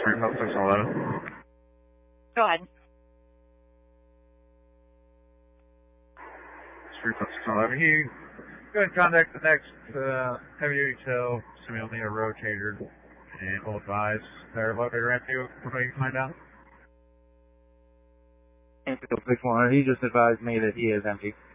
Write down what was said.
Street Pub 611. Go ahead. Street Pub 611. Can you go ahead and contact the next heavy duty tow, so we'll need a rotator, and we'll advise their locator empty from what you can find out. Anfield 611, he just advised me that he is empty.